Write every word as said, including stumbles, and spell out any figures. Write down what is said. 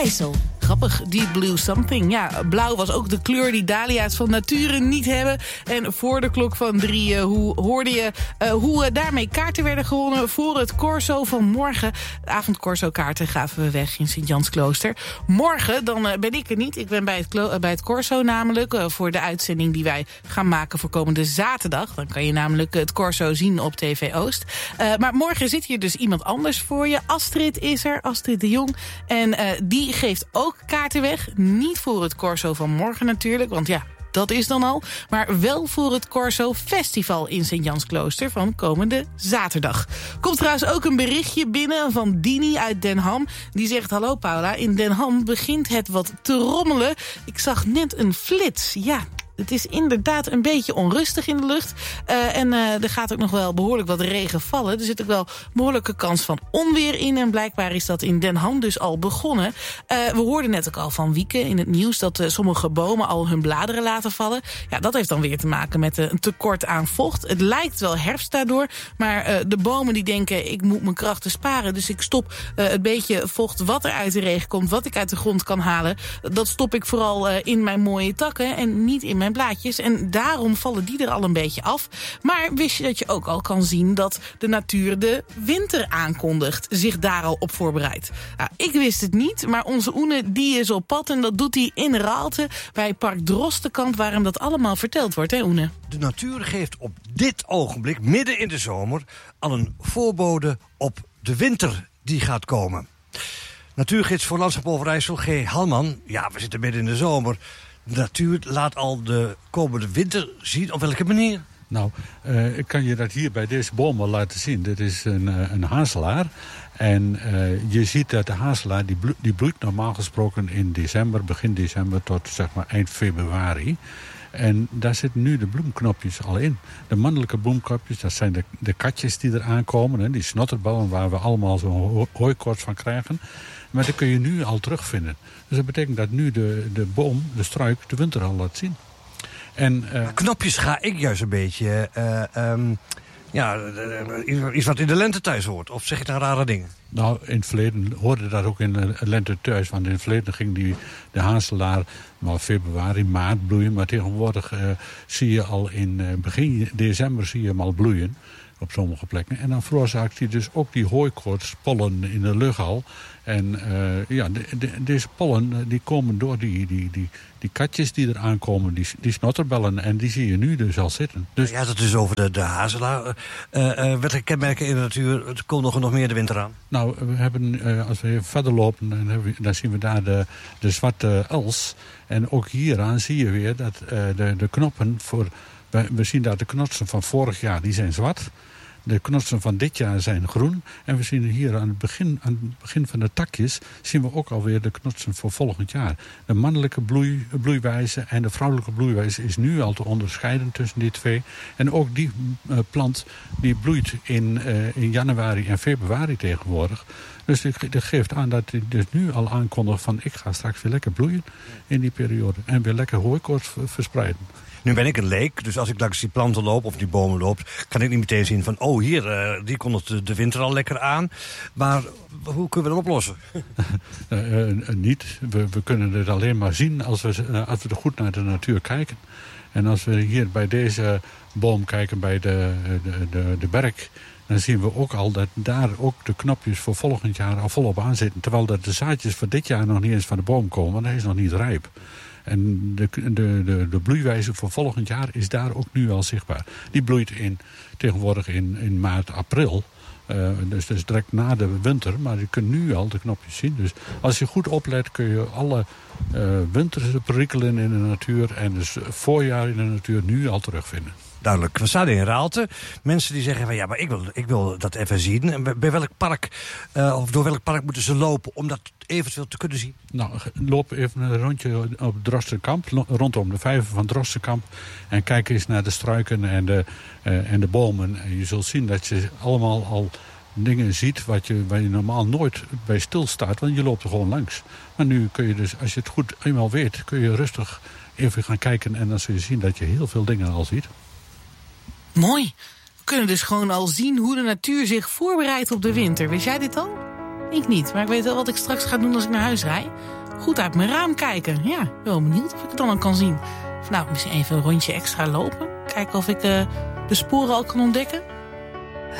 IJssel. Grappig, Deep Blue Something. Ja, blauw was ook de kleur die dahlia's van nature niet hebben. En voor de klok van drie uh, hoe, hoorde je uh, hoe uh, daarmee kaarten werden gewonnen voor het Corso van morgen. De avondcorso-kaarten gaven we weg in Sint-Jansklooster. Morgen, dan uh, ben ik er niet. Ik ben bij het, klo- uh, bij het Corso namelijk uh, voor de uitzending die wij gaan maken voor komende zaterdag. Dan kan je namelijk het Corso zien op T V Oost. Uh, maar morgen zit hier dus iemand anders voor je. Astrid is er, Astrid de Jong. En uh, die geeft ook kaarten weg. Niet voor het Corso van morgen natuurlijk, want ja, dat is dan al. Maar wel voor het Corso Festival in Sint-Jansklooster van komende zaterdag. Komt trouwens ook een berichtje binnen van Dini uit Den Ham. Die zegt, hallo Paula, in Den Ham begint het wat te rommelen. Ik zag net een flits. Ja, het is inderdaad een beetje onrustig in de lucht. Uh, en uh, er gaat ook nog wel behoorlijk wat regen vallen. Er zit ook wel behoorlijke kans van onweer in. En blijkbaar is dat in Den Ham dus al begonnen. Uh, we hoorden net ook al van Wieke in het nieuws dat uh, sommige bomen al hun bladeren laten vallen. Ja, dat heeft dan weer te maken met uh, een tekort aan vocht. Het lijkt wel herfst daardoor. Maar uh, de bomen die denken, ik moet mijn krachten sparen. Dus ik stop uh, het beetje vocht wat er uit de regen komt, wat ik uit de grond kan halen. Dat stop ik vooral uh, in mijn mooie takken en niet in mijn blaadjes. En daarom vallen die er al een beetje af. Maar wist je dat je ook al kan zien dat de natuur de winter aankondigt, zich daar al op voorbereidt? Nou, ik wist het niet, maar onze Oene die is op pad en dat doet hij in Raalte bij Park Drostenkamp, waar hem dat allemaal verteld wordt, hè Oene? De natuur geeft op dit ogenblik, midden in de zomer, al een voorbode op de winter die gaat komen. Natuurgids voor Landschap Overijssel, G. Halman. Ja, we zitten midden in de zomer. De natuur laat al de komende winter zien. Op welke manier? Nou, uh, ik kan je dat hier bij deze boom wel laten zien. Dit is een, uh, een hazelaar. En uh, je ziet dat de hazelaar die, blo- die bloeit normaal gesproken in december, begin december tot zeg maar eind februari. En daar zitten nu de bloemknopjes al in. De mannelijke bloemknopjes, dat zijn de, de katjes die er aankomen. Hè, die snotterballen waar we allemaal zo'n ho- hooikoorts van krijgen. Maar dat kun je nu al terugvinden. Dus dat betekent dat nu de, de boom, de struik, de winter al laat zien. En, uh, knopjes ga ik juist een beetje... Uh, um, ja, uh, iets wat in de lente thuis hoort. Of zeg je dan rare dingen? Nou, in het verleden hoorde dat ook in de lente thuis. Want in het verleden ging die, de hazelaar maar februari, maart bloeien. Maar tegenwoordig uh, zie je al in uh, begin december zie je hem al bloeien. Op sommige plekken. En dan veroorzaakt hij dus ook die hooikoortspollen in de lucht al. En uh, ja, de, de, deze pollen die komen door die, die, die, die katjes die er aankomen, die, die snotterbellen. En die zie je nu dus al zitten. Dus... Ja, dat is over de, de hazelaar. Uh, uh, welke kenmerken in de natuur, het komt nog, nog meer de winter aan? Nou, we hebben, uh, als we even verder lopen, dan, hebben we, dan zien we daar de, de zwarte els. En ook hieraan zie je weer dat uh, de, de knoppen voor... We, we zien daar de knotsen van vorig jaar, die zijn zwart. De knotsen van dit jaar zijn groen. En we zien hier aan het begin, aan het begin van de takjes... zien we ook alweer de knotsen voor volgend jaar. De mannelijke bloei, bloeiwijze en de vrouwelijke bloeiwijze... is nu al te onderscheiden tussen die twee. En ook die uh, plant die bloeit in, uh, in januari en februari tegenwoordig. Dus dit geeft aan dat hij dus nu al aankondigt van... ik ga straks weer lekker bloeien in die periode. En weer lekker hooikoorts verspreiden. Nu ben ik een leek, dus als ik langs die planten loop of die bomen loop... kan ik niet meteen zien van, oh hier, uh, die kondigt de, de winter al lekker aan. Maar hoe kunnen we dat oplossen? uh, uh, niet. We, we kunnen het alleen maar zien als we, uh, als we er goed naar de natuur kijken. En als we hier bij deze boom kijken, bij de, de, de, de berk... dan zien we ook al dat daar ook de knopjes voor volgend jaar al volop aan zitten. Terwijl dat de zaadjes voor dit jaar nog niet eens van de boom komen, want hij is nog niet rijp. En de, de, de, de bloeiwijze voor volgend jaar is daar ook nu al zichtbaar. Die bloeit in, tegenwoordig in, in maart, april. Uh, dus dat is direct na de winter. Maar je kunt nu al de knopjes zien. Dus als je goed oplet kun je alle uh, winterse perikelen in de natuur... en dus voorjaar in de natuur nu al terugvinden. Duidelijk. We staan in Raalte. Mensen die zeggen van ja, maar ik wil, ik wil dat even zien. En bij welk park, uh, of door welk park moeten ze lopen om dat eventueel te kunnen zien? Nou, loop even een rondje op Drostenkamp, rondom de vijver van Drostenkamp. En kijk eens naar de struiken en de, uh, en de bomen. En je zult zien dat je allemaal al dingen ziet wat je, waar je normaal nooit bij stilstaat. Want je loopt er gewoon langs. Maar nu kun je dus, als je het goed eenmaal weet, kun je rustig even gaan kijken. En dan zul je zien dat je heel veel dingen al ziet. Mooi. We kunnen dus gewoon al zien hoe de natuur zich voorbereidt op de winter. Wist jij dit al? Ik niet, maar ik weet wel wat ik straks ga doen als ik naar huis rijd. Goed uit mijn raam kijken. Ja, ik ben wel benieuwd of ik het dan al kan zien. Of nou, misschien even een rondje extra lopen. Kijken of ik uh, de sporen al kan ontdekken.